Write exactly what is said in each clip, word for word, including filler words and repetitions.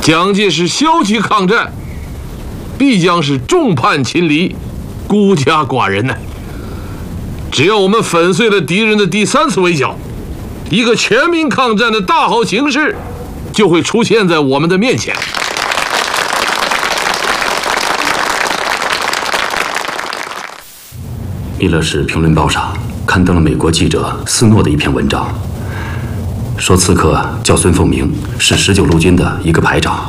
蒋介石消极抗战，必将是众叛亲离，孤家寡人呢。只要我们粉碎了敌人的第三次围剿，一个全民抗战的大好形势就会出现在我们的面前。 密勒市评论报上刊登了美国记者斯诺的一篇文章，说刺客叫孙凤鸣，是十九路军的一个排长。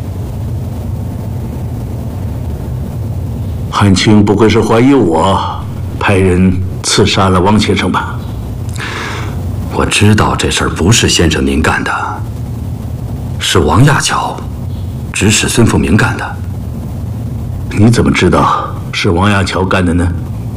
汉卿不会是怀疑我派人刺杀了王先生吧？ 我知道这事儿不是先生您干的，是王亚樵指使孙凤鸣干的。 你怎么知道是王亚樵干的呢？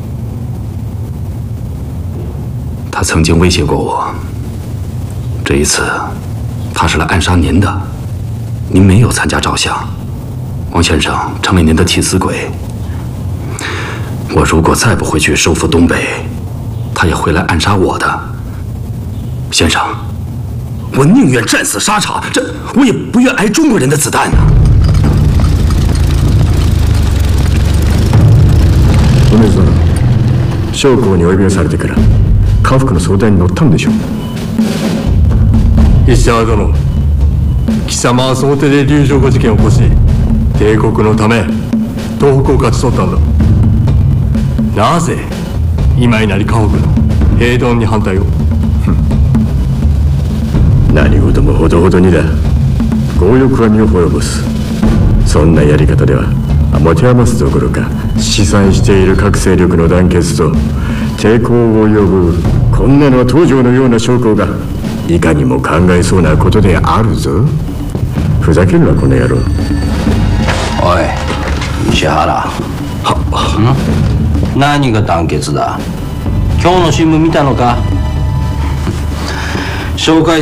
他曾经威胁过我，这一次他是来暗杀您的，您没有参加照相，王先生成为您的替死鬼。我如果再不回去收复东北，他也会来暗杀我的。先生，我宁愿战死沙场，这我也不愿挨中国人的子弹呢。 梅津殿、将校にお呼びをされてから家福の相談に乗ったのでしょう。 石川殿、貴様はその手で龍城湖事件を起こし、帝国のため東北を勝ち取ったんだ。なぜ今井成家福の平等に反対を？ 何事もほどほどにだ。強欲は身を滅ぼす。そんなやり方では持て余すどころか試算している各勢力の団結と抵抗を呼ぶこんなのは東条のような将校がいかにも考えそうなことであるぞ。ふざけるなこの野郎。 おい石原。はん何が団結だ。今日の新聞見たのか。紹介